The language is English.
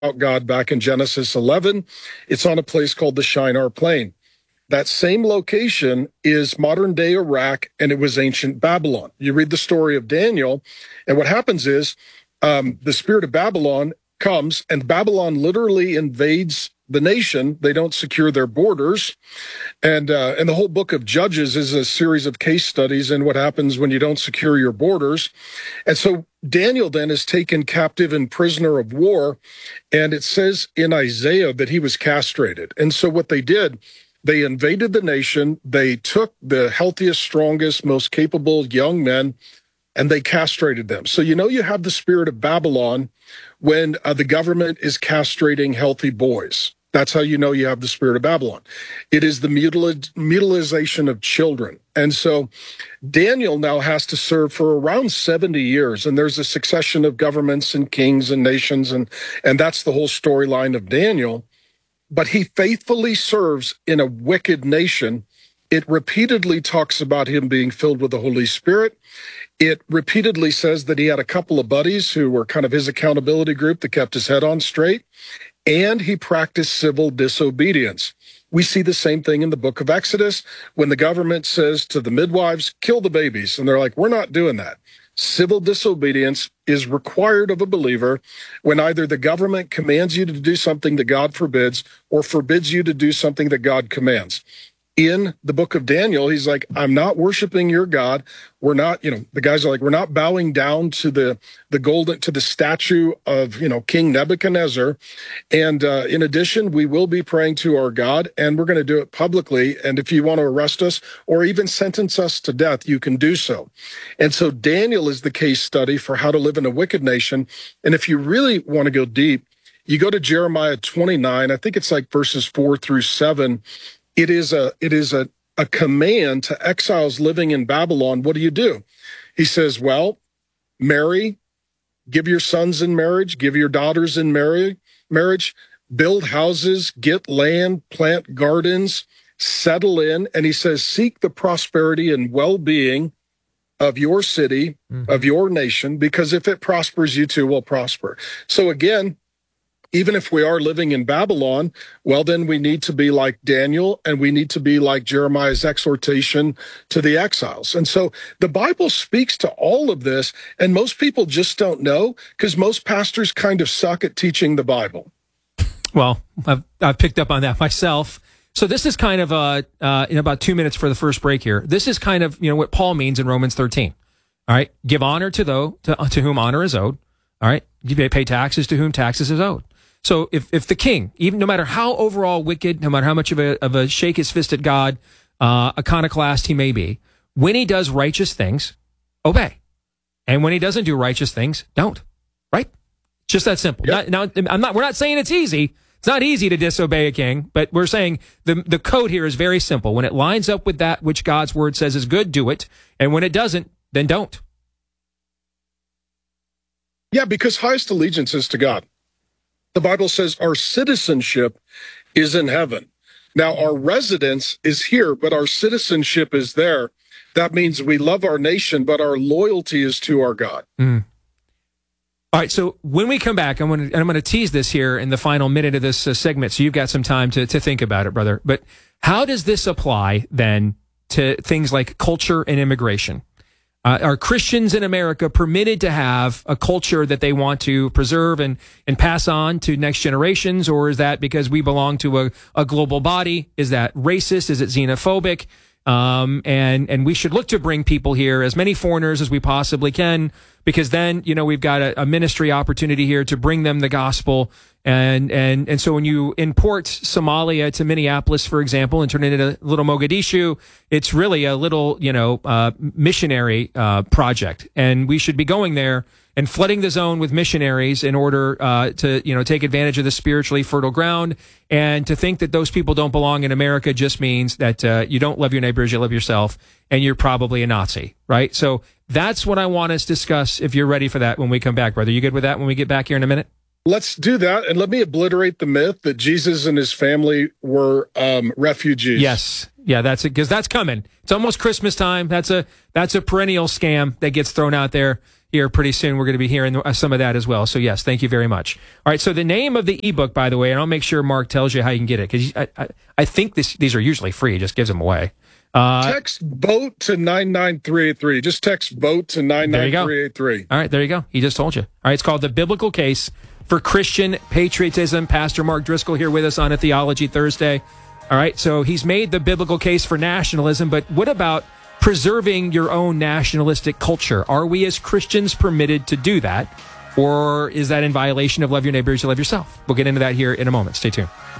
God back in Genesis 11. It's on a place called the Shinar Plain. That same location is modern day Iraq, and it was ancient Babylon. You read the story of Daniel, and what happens is the spirit of Babylon comes, and Babylon literally invades the nation. They don't secure their borders. And the whole book of Judges is a series of case studies in what happens when you don't secure your borders. And so Daniel then is taken captive and prisoner of war. And it says in Isaiah that he was castrated. And so what they did, they invaded the nation. They took the healthiest, strongest, most capable young men, and they castrated them. So you have the spirit of Babylon when the government is castrating healthy boys. That's how you know you have the spirit of Babylon. It is the mutilization of children. And so Daniel now has to serve for around 70 years, and there's a succession of governments and kings and nations, and that's the whole storyline of Daniel. But he faithfully serves in a wicked nation. It repeatedly talks about him being filled with the Holy Spirit. It repeatedly says that he had a couple of buddies who were kind of his accountability group that kept his head on straight. And he practiced civil disobedience. We see the same thing in the book of Exodus when the government says to the midwives, kill the babies. And they're like, we're not doing that. Civil disobedience is required of a believer when either the government commands you to do something that God forbids or forbids you to do something that God commands. In the book of Daniel, he's like, I'm not worshiping your God. We're not, the guys are like, we're not bowing down to the statue of, King Nebuchadnezzar. And in addition, we will be praying to our God, and we're going to do it publicly. And if you want to arrest us or even sentence us to death, you can do so. And so Daniel is the case study for how to live in a wicked nation. And if you really want to go deep, you go to Jeremiah 29. I think it's like verses 4-7. It is a command to exiles living in Babylon. What do? He says, well, marry, give your sons in marriage, give your daughters in marriage, build houses, get land, plant gardens, settle in. And he says, seek the prosperity and well-being of your city, of your nation, because if it prospers, you too will prosper. So again, even if we are living in Babylon, well, then we need to be like Daniel, and we need to be like Jeremiah's exhortation to the exiles. And so the Bible speaks to all of this, and most people just don't know because most pastors kind of suck at teaching the Bible. Well, I've picked up on that myself. So this is kind of in about 2 minutes for the first break here. This is kind of what Paul means in Romans 13. All right, give honor to whom honor is owed. All right, you pay taxes to whom taxes is owed. So if the king, even no matter how overall wicked, no matter how much of a shake his fist at God, iconoclast he may be, when he does righteous things, obey. And when he doesn't do righteous things, don't. Right? Just that simple. Yep. We're not saying it's easy. It's not easy to disobey a king, but we're saying the code here is very simple. When it lines up with that which God's word says is good, do it. And when it doesn't, then don't. Yeah, because highest allegiance is to God. The Bible says our citizenship is in heaven. Now, our residence is here, but our citizenship is there. That means we love our nation, but our loyalty is to our God. Mm. All right, so when we come back, I'm going to tease this here in the final minute of this segment, so you've got some time to think about it, brother. But how does this apply, then, to things like culture and immigration? Are Christians in America permitted to have a culture that they want to preserve and pass on to next generations? Or is that because we belong to a global body? Is that racist? Is it xenophobic? And we should look to bring people here, as many foreigners as we possibly can, because then, we've got a ministry opportunity here to bring them the gospel. And so when you import Somalia to Minneapolis, for example, and turn it into a little Mogadishu, it's really a little, missionary project. And we should be going there and flooding the zone with missionaries in order to take advantage of the spiritually fertile ground. And to think that those people don't belong in America just means that you don't love your neighbor as you love yourself, and you're probably a Nazi, right? So that's what I want us to discuss, if you're ready for that, when we come back, brother. You good with that when we get back here in a minute? Let's do that, and let me obliterate the myth that Jesus and his family were refugees. Yes, yeah, that's it, because that's coming. It's almost Christmas time. That's a perennial scam that gets thrown out there. here pretty soon. We're going to be hearing some of that as well. So, yes, thank you very much. All right, so the name of the ebook, by the way, and I'll make sure Mark tells you how you can get it, because I think these are usually free. He just gives them away. Text VOTE to 99383. Just text VOTE to 99383. All right, there you go. He just told you. All right, it's called The Biblical Case for Christian Patriotism. Pastor Mark Driscoll here with us on a Theology Thursday. All right, so he's made the biblical case for nationalism, but what about preserving your own nationalistic culture? Are we as Christians permitted to do that? Or is that in violation of love your neighbor as you love yourself? We'll get into that here in a moment. Stay tuned.